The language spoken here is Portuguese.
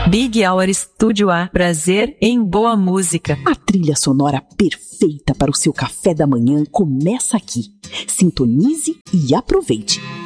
Big Hour Studio A. Prazer em boa música. A trilha sonora perfeita para o seu café da manhã começa aqui. Sintonize e aproveite.